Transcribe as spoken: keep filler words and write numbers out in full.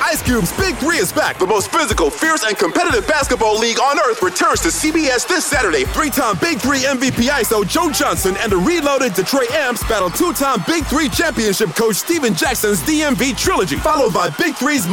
Ice Cube's Big Three is back. The most physical, fierce, and competitive basketball league on earth returns to C B S this Saturday. Three-time Big Three M V P I S O Joe Johnson and the reloaded Detroit Amps battle two-time Big Three championship coach Steven Jackson's D M V trilogy, followed by Big Three's